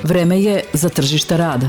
Vreme je za tržište rada.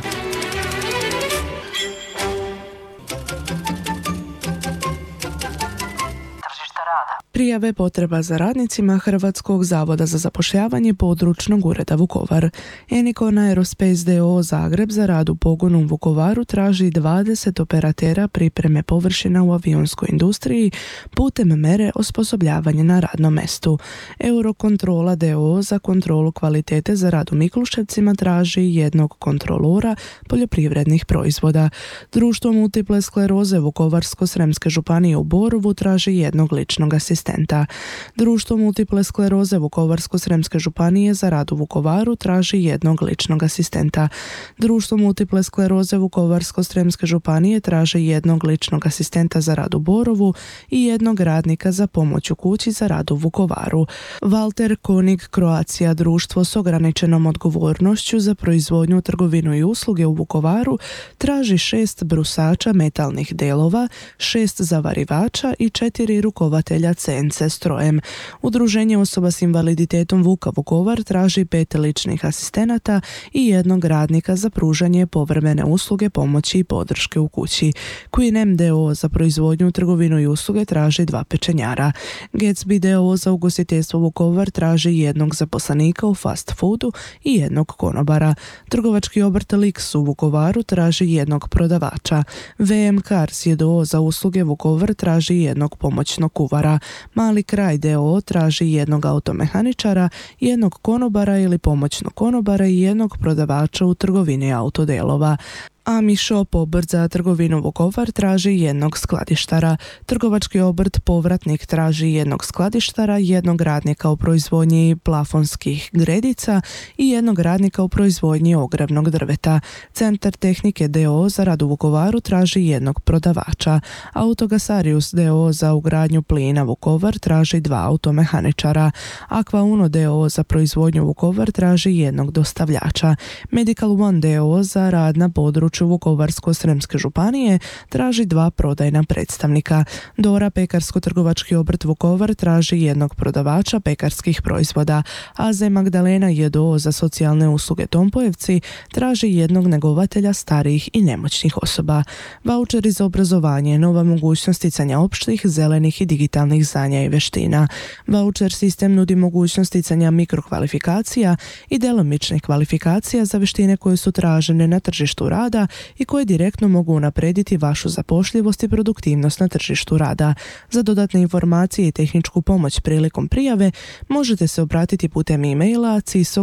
Prijave potreba za radnicima Hrvatskog zavoda za zapošljavanje područnog ureda Vukovar. Enikon Aerospace d.o.o. Zagreb za rad u pogonu u Vukovaru traži 20 operatera pripreme površina u avionskoj industriji putem mere osposobljavanja na radnom mestu. Eurokontrola d.o.o. za kontrolu kvalitete za rad u Mikluševcima traži jednog kontrolora poljoprivrednih proizvoda. Društvo multiple skleroze Vukovarsko-sremske županije u Borovu traži jednog ličnog asistenta. Društvo multiple skleroze Vukovarsko-sremske županije za rad u Vukovaru traži jednog ličnog asistenta. Društvo multiple skleroze Vukovarsko-sremske županije traži jednog ličnog asistenta za rad u Borovu i jednog radnika za pomoć u kući za rad u Vukovaru. Walter Konig Croatia, društvo s ograničenom odgovornošću za proizvodnju, trgovinu i usluge u Vukovaru, traži 6 brusača metalnih delova, 6 zavarivača i 4 rukovatelja CNC strojem. Udruženje osoba s invaliditetom Vuka Vukovar traži 5 ličnih asistenata i jednog radnika za pružanje povremene usluge, pomoći i podrške u kući. Queen d.o.o. za proizvodnju, trgovinu i usluge traži 2 pečenjara. Gatsby d.o.o. za ugostiteljstvo Vukovar traži jednog zaposlenika u fast foodu i jednog konobara. Trgovački obrt Lix u Vukovaru traži jednog prodavača. VM Cars d.o.o. za usluge Vukovar traži jednog pomoćnog kuvara. Mali kraj d.o.o. traži jednog automehaničara, jednog konobara ili pomoćnog konobara i jednog prodavača u trgovini autodelova. Ami Shop, obrt za trgovinu Vukovar, traži jednog skladištara. Trgovački obrt Povratnik traži jednog skladištara, jednog radnika u proizvodnji plafonskih gredica i jednog radnika u proizvodnji ogrevnog drveta. Centar tehnike d.o.o. za rad u Vukovaru traži jednog prodavača. Autogasarius d.o.o. za ugradnju plina Vukovar traži 2 automehaničara. Aqua Uno d.o.o. za proizvodnju Vukovar traži jednog dostavljača. Medical One d.o.o. za rad na području Vukovarsko-sremske županije traži 2 prodajna predstavnika. Dora pekarsko-trgovački obrt Vukovar traži jednog prodavača pekarskih proizvoda. AZ Magdalena j.d.o.o. za socijalne usluge Tompojevci traži jednog njegovatelja starijih i nemoćnih osoba. Vaučeri za obrazovanje, nova mogućnost sticanja opštih, zelenih i digitalnih znanja i vještina. Vaučer sistem nudi mogućnost sticanja mikrokvalifikacija i djelomičnih kvalifikacija za vještine koje su tražene na tržištu rada i koje direktno mogu unaprijediti vašu zapošljivost i produktivnost na tržištu rada. Za dodatne informacije i tehničku pomoć prilikom prijave možete se obratiti putem e-maila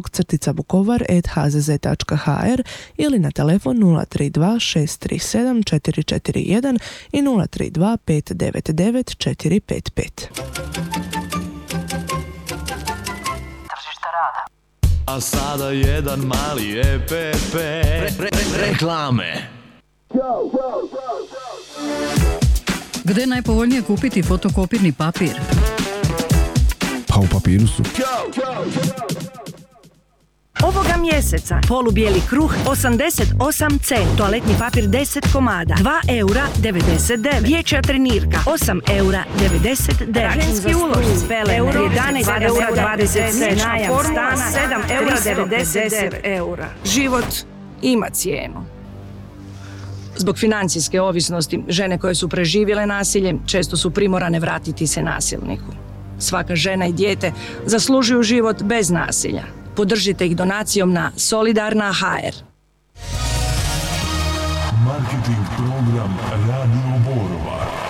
cisok-vukovar@hzz.hr ili na telefon 032 637 441 i 032 599 455. A sada jedan mali EPP reklame. Gde je najpovoljnije kupiti fotokopirni papir? Pa u Papirusu. Ovoga mjeseca polubijeli kruh 88C, toaletni papir 10 komada, 2,99 €, dječja trenirka 8,99 €, ženski ulošci euro 11,27 €, najam stana 7,99 €. Život ima cijenu. Zbog financijske ovisnosti, žene koje su preživjele nasilje često su primorane vratiti se nasilniku. Svaka žena i dijete zaslužuju život bez nasilja. Podržite ih donacijom na Solidarna.hr. Marketing program Radio Borovar.